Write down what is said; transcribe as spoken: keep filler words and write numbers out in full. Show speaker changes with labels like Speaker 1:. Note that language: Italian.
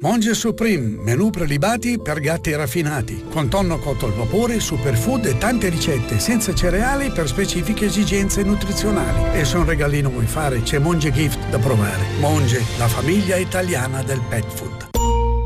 Speaker 1: Monge Supreme, menù prelibati per gatti raffinati, con tonno cotto al vapore, superfood e tante ricette senza cereali per specifiche esigenze nutrizionali. E se un regalino vuoi fare, c'è Monge Gift da provare. Monge, la famiglia italiana del pet food.